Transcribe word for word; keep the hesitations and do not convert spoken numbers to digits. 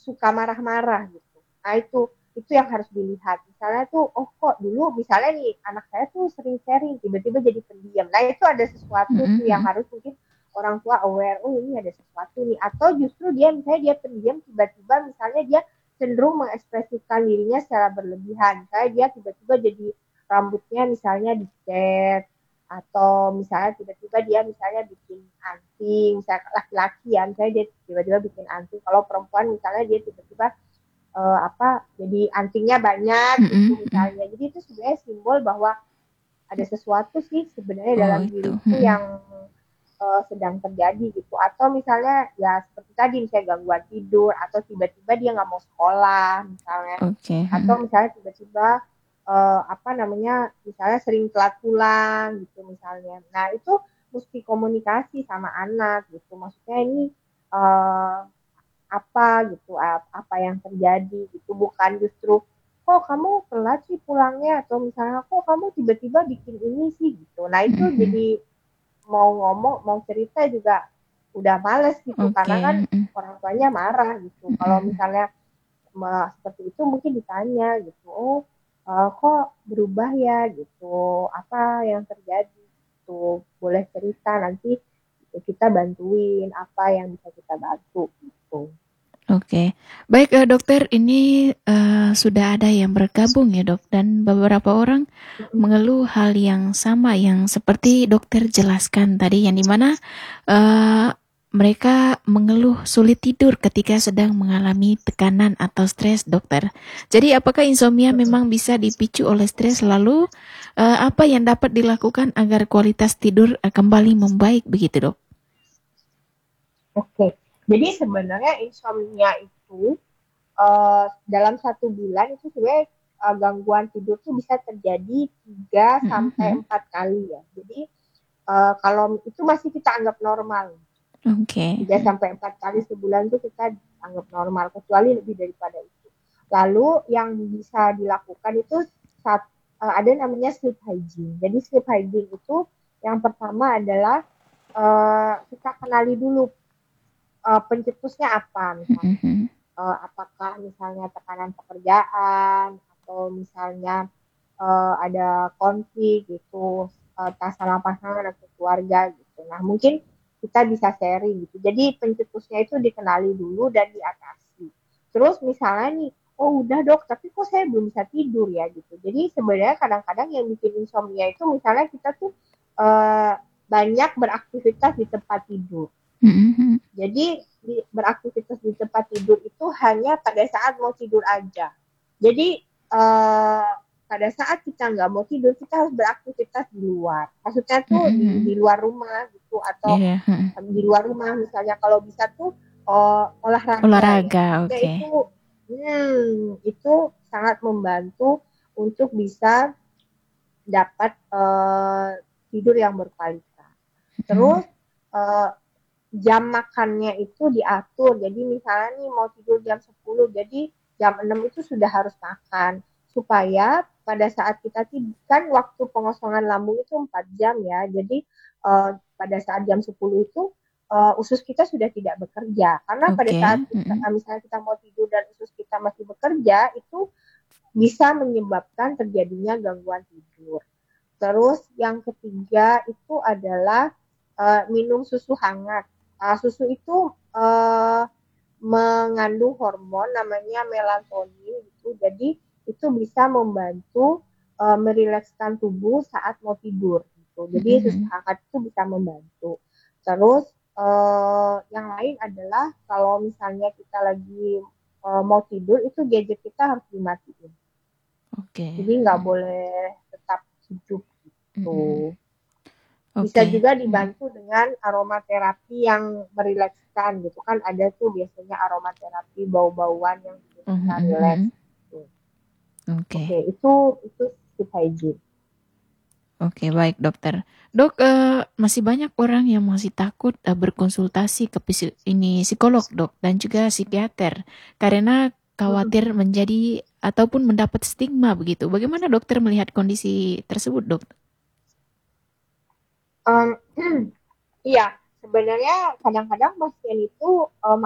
suka marah-marah gitu. Nah itu itu yang harus dilihat. Misalnya tuh, oh kok dulu misalnya nih anak saya tuh sering sharing, tiba-tiba jadi pendiam. Nah itu ada sesuatu tuh yang Mm-mm. harus mungkin orang tua aware, oh ini ada sesuatu nih. Atau justru dia misalnya dia pendiam, tiba-tiba misalnya dia cenderung mengekspresikan dirinya secara berlebihan. Misalnya dia tiba-tiba jadi rambutnya misalnya dicat, atau misalnya tiba-tiba dia misalnya bikin anting, misalnya laki-laki ya, misalnya dia tiba-tiba bikin anting. Kalau perempuan misalnya dia tiba-tiba eh, apa jadi antingnya banyak gitu Mm-mm. Mm. misalnya. Jadi itu sebenarnya simbol bahwa ada sesuatu sih sebenarnya Oh dalam itu. diriku Mm-mm. yang uh, sedang terjadi gitu. Atau misalnya ya seperti tadi misalnya gangguan tidur atau tiba-tiba dia nggak mau sekolah misalnya. Oke. Atau Mm-mm. misalnya tiba-tiba uh, apa namanya misalnya sering telat pulang gitu misalnya. Nah itu mesti komunikasi sama anak gitu. Maksudnya ini uh, apa gitu apa yang terjadi gitu bukan justru kok kamu telat sih pulangnya atau misalnya kok kamu tiba-tiba bikin ini sih gitu. Nah itu Mm-mm. jadi mau ngomong mau cerita juga udah males gitu karena kan Oke. Mm-mm. orang tuanya marah gitu. Kalau Mm-mm. misalnya seperti itu mungkin ditanya gitu, oh uh, kok berubah ya gitu, apa yang terjadi gitu, boleh cerita nanti kita bantuin apa yang bisa kita bantu gitu. Oke, baik eh, dokter, ini eh, sudah ada yang bergabung ya dok, dan beberapa orang mengeluh hal yang sama yang seperti dokter jelaskan tadi, yang dimana eh, mereka mengeluh sulit tidur ketika sedang mengalami tekanan atau stres dokter. Jadi apakah insomnia memang bisa dipicu oleh stres? Lalu eh, apa yang dapat dilakukan agar kualitas tidur eh, kembali membaik begitu dok? Oke, jadi sebenarnya insomnia itu uh, dalam satu bulan itu sebenarnya uh, gangguan tidur tuh bisa terjadi tiga sampai Mhm. empat kali ya. Jadi uh, kalau itu masih kita anggap normal. Oke. Tiga sampai empat kali sebulan tuh kita anggap normal, kecuali lebih daripada itu. Lalu yang bisa dilakukan itu saat, uh, ada namanya sleep hygiene. Jadi sleep hygiene itu yang pertama adalah uh, kita kenali dulu uh, pencetusnya apa misalnya. Mhm. Uh, apakah misalnya tekanan pekerjaan atau misalnya uh, ada konflik gitu uh, sama pasangan atau keluarga gitu. Nah mungkin kita bisa sharing gitu. Jadi pencetusnya itu dikenali dulu dan diatasi. Terus misalnya nih, oh udah dok, tapi kok saya belum bisa tidur ya gitu. Jadi sebenarnya kadang-kadang yang bikin insomnia itu misalnya kita tuh uh, banyak beraktivitas di tempat tidur. Mhm. Jadi di, beraktivitas di tempat tidur itu hanya pada saat mau tidur aja. Jadi uh, pada saat kita nggak mau tidur, kita harus beraktivitas di luar. Maksudnya tuh di, Mhm. di luar rumah gitu atau Iya, heeh. um, di luar rumah misalnya kalau bisa tuh uh, olahraga ya. Olahraga, Maksudnya oke. itu hmm, itu sangat membantu untuk bisa dapat uh, tidur yang berkualitas. Mhm. Terus uh, jam makannya itu diatur. Jadi misalnya nih mau tidur jam sepuluh, jadi jam enam itu sudah harus makan. Supaya pada saat kita tidur, kan waktu pengosongan lambung itu empat jam ya. Jadi uh, pada saat jam sepuluh itu uh, usus kita sudah tidak bekerja. Karena pada Oke, saat kita, mhm. misalnya kita mau tidur dan usus kita masih bekerja, itu bisa menyebabkan terjadinya gangguan tidur. Terus yang ketiga itu adalah uh, minum susu hangat. Uh, susu itu uh, mengandung hormon namanya melatonin gitu. Jadi itu bisa membantu uh, merilekskan tubuh saat mau tidur gitu. Jadi susu Mhm. hangat itu bisa membantu. Terus uh, yang lain adalah kalau misalnya kita lagi uh, mau tidur itu gadget kita harus dimatiin. Oke. Jadi nggak boleh tetap hidup Mhm. gitu. Bisa Oke. juga Mhm. dibantu dengan aromaterapi yang merilekskan gitu kan ada tuh biasanya aromaterapi bau-bauan yang bikin kita Mhm. rileks Mhm. gitu. Oke Oke. itu itu sleep hygiene. Oke, baik dokter. Dok, eh, masih banyak orang yang masih takut eh, berkonsultasi ke psi- ini psikolog, dok, dan juga psikiater karena khawatir menjadi ataupun mendapat stigma begitu. Bagaimana dokter melihat kondisi tersebut, dok? Um, iya sebenarnya kadang-kadang pasien itu um,